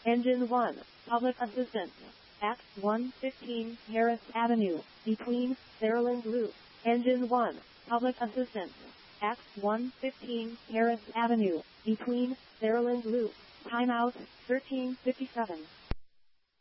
Engine 1, Public Assistance. At 115 Harris Avenue, between Saraland Loop. Engine 1, Public Assistance. At 115 Harris Avenue, between Saraland Loop. Timeout, 13:57.